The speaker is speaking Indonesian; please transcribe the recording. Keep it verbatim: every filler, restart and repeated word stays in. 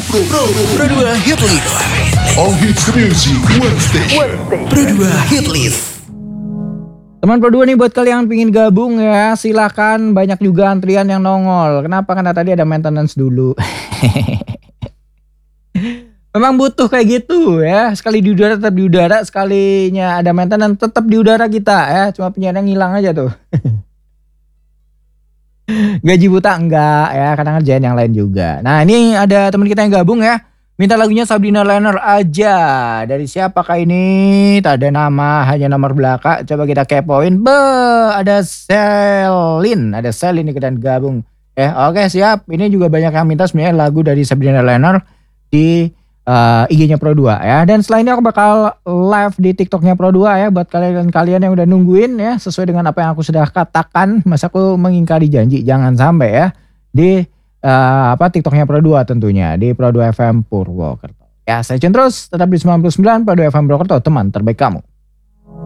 Pro Pro Pro dua Hit List. All hits music one station. Pro dua Hit List. Teman Pro dua nih, buat kalian yang pingin gabung ya, silakan. Banyak juga antrian yang nongol. Kenapa? Karena tadi ada maintenance dulu. Memang butuh kayak gitu ya. Sekali di udara tetap di udara, sekalinya ada maintenance tetap di udara kita ya. Cuma penyiaran ngilang aja tuh. Gaji buta enggak ya, kadang ngerjain yang lain juga. Nah ini ada teman kita yang gabung ya, minta lagunya Sabrina Liner aja. Dari siapakah ini? Tak ada nama, hanya nomor belakang. Coba kita kepoin. Be, ada Selin, ada Selin ini dan gabung. Eh oke siap. Ini juga banyak yang minta sebenarnya lagu dari Sabrina Liner di uh, I G-nya Pro dua ya. Dan setelah ini aku bakal live di TikTok-nya Pro dua ya, buat kalian-kalian yang udah nungguin ya, sesuai dengan apa yang aku sudah katakan. Masa aku mengingkari janji, jangan sampai ya. Di uh, apa TikTok-nya Pro dua tentunya, di Pro dua F M Purwokerto. Ya, stay tune terus, tetap di sembilan puluh sembilan Pro dua F M Purwokerto, teman terbaik kamu.